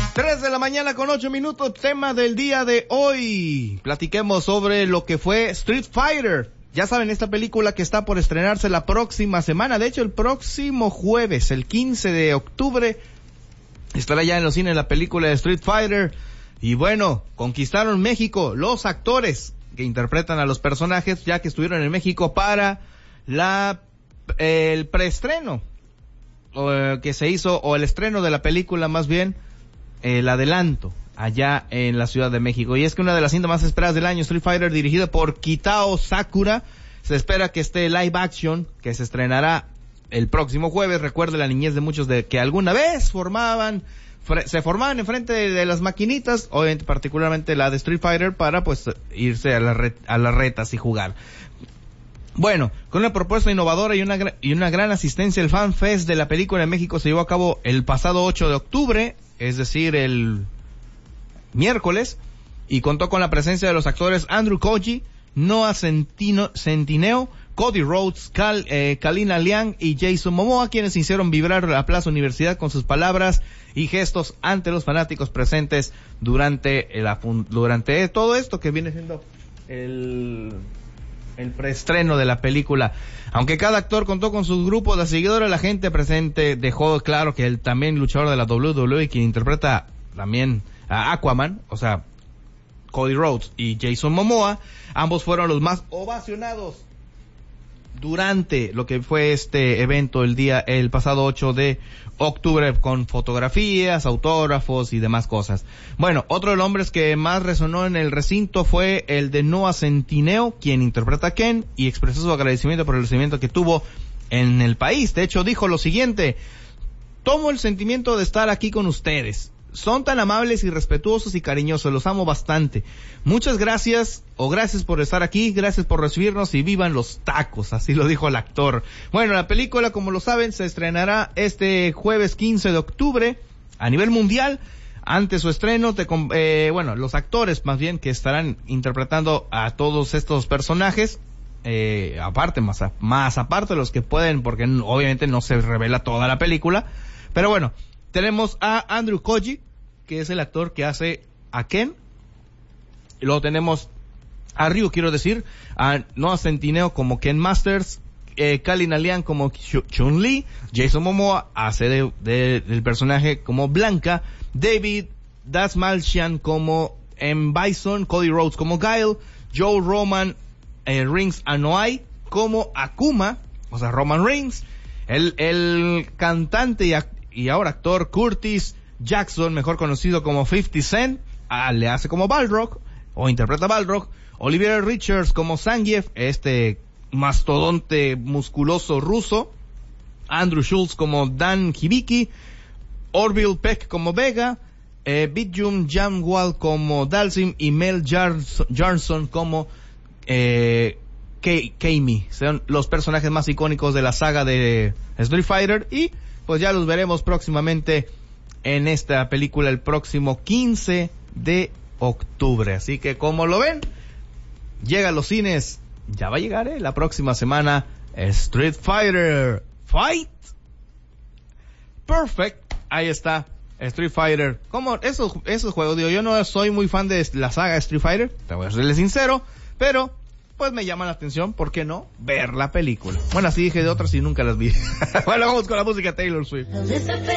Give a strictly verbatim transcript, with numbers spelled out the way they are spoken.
tres de la mañana con ocho minutos, tema del día de hoy. Platiquemos sobre lo que fue Street Fighter. Ya saben, esta película que está por estrenarse la próxima semana, de hecho el próximo jueves, el quince de octubre, estará ya en los cines la película de Street Fighter. Y bueno, conquistaron México los actores que interpretan a los personajes, ya que estuvieron en México para la el preestreno o, eh, que se hizo, o el estreno de la película más bien, el adelanto allá en la Ciudad de México. Y es que una de las cintas más esperadas del año, Street Fighter, dirigida por Kitao Sakura, se espera que esté live action, que se estrenará el próximo jueves. Recuerde la niñez de muchos de que alguna vez formaban, fre- se formaban enfrente de, de las maquinitas, obviamente particularmente la de Street Fighter, para pues irse a, la re- a las retas y jugar. Bueno, con una propuesta innovadora y una, gra- y una gran asistencia, el Fan Fest de la película en México se llevó a cabo el pasado ocho de octubre, es decir, el miércoles, y contó con la presencia de los actores Andrew Koji, Noah Centino, Centineo, Cody Rhodes, Cal, eh, Kalina Liang y Jason Momoa, quienes hicieron vibrar la Plaza Universidad con sus palabras y gestos ante los fanáticos presentes durante el, durante todo esto que viene siendo el el preestreno de la película. Aunque cada actor contó con su grupo de seguidores, la gente presente dejó claro que el también luchador de la doble u doble u E, quien interpreta también a Aquaman, o sea, Cody Rhodes y Jason Momoa, ambos fueron los más ovacionados durante lo que fue este evento el día, el pasado ocho de octubre, con fotografías, autógrafos y demás cosas. Bueno, otro de los hombres que más resonó en el recinto fue el de Noah Centineo, quien interpreta a Ken y expresó su agradecimiento por el recibimiento que tuvo en el país. De hecho, dijo lo siguiente: tomo el sentimiento de estar aquí con ustedes. Son tan amables y respetuosos y cariñosos, los amo bastante. Muchas gracias, o gracias por estar aquí, gracias por recibirnos y vivan los tacos, así lo dijo el actor. Bueno, la película, como lo saben, se estrenará este jueves quince de octubre a nivel mundial. Antes su estreno, te, eh, bueno, los actores más bien que estarán interpretando a todos estos personajes, eh, aparte, más, a, más aparte de los que pueden, porque no, obviamente no se revela toda la película, pero bueno, tenemos a Andrew Koji, que es el actor que hace a Ken. Y luego tenemos a Ryu, quiero decir, a Noah Centineo como Ken Masters, eh, Kalina Liang como Chun-Li, Jason Momoa hace de, de, del personaje como Blanca, David Dastmalchian como M. Bison, Cody Rhodes como Guile, Joe Roman eh, Reigns Anoa'i como Akuma, o sea, Roman Reigns, el, el cantante y actor y ahora actor Curtis Jackson, mejor conocido como fifty Cent, ah, le hace como Balrog, o interpreta Balrog. Olivier Richards como Zangief, este mastodonte musculoso ruso. Andrew Schultz como Dan Hibiki. Orville Peck como Vega. Eh, Bitjum Jamwal como Dalsim y Mel Jarnson como eh, Keimi. Son los personajes más icónicos de la saga de Street Fighter, y pues ya los veremos próximamente en esta película el próximo quince de octubre. Así que, como lo ven, llega a los cines, ya va a llegar eh, la próxima semana, Street Fighter Fight Perfect. Ahí está, Street Fighter. Como esos, esos juegos, digo, yo no soy muy fan de la saga Street Fighter, te voy a serle sincero, pero pues me llama la atención, ¿por qué no? Ver la película. Bueno, así dije de otras y nunca las vi. Bueno, vamos con la música Taylor Swift.